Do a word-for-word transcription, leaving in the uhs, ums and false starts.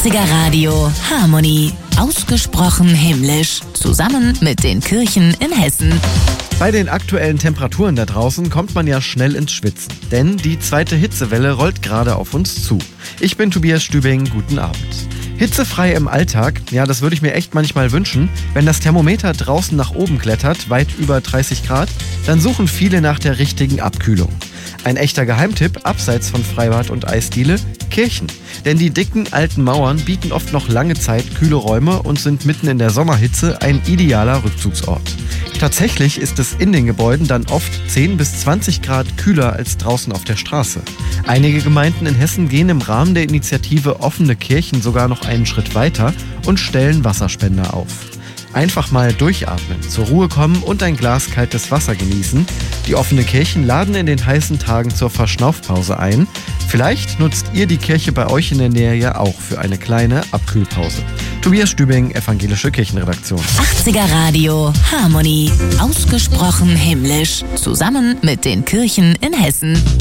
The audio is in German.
achtziger Radio Harmonie. Ausgesprochen himmlisch. Zusammen mit den Kirchen in Hessen. Bei den aktuellen Temperaturen da draußen kommt man ja schnell ins Schwitzen. Denn die zweite Hitzewelle rollt gerade auf uns zu. Ich bin Tobias Stübing, guten Abend. Hitzefrei im Alltag, ja, das würde ich mir echt manchmal wünschen. Wenn das Thermometer draußen nach oben klettert, weit über dreißig Grad, dann suchen viele nach der richtigen Abkühlung. Ein echter Geheimtipp, abseits von Freibad und Eisdiele, Kirchen. Denn die dicken alten Mauern bieten oft noch lange Zeit kühle Räume und sind mitten in der Sommerhitze ein idealer Rückzugsort. Tatsächlich ist es in den Gebäuden dann oft zehn bis zwanzig Grad kühler als draußen auf der Straße. Einige Gemeinden in Hessen gehen im Rahmen der Initiative Offene Kirchen sogar noch einen Schritt weiter und stellen Wasserspender auf. Einfach mal durchatmen, zur Ruhe kommen und ein Glas kaltes Wasser genießen. Die offenen Kirchen laden in den heißen Tagen zur Verschnaufpause ein. Vielleicht nutzt ihr die Kirche bei euch in der Nähe ja auch für eine kleine Abkühlpause. Tobias Stübing, Evangelische Kirchenredaktion. achtziger Radio Harmonie. Ausgesprochen himmlisch. Zusammen mit den Kirchen in Hessen.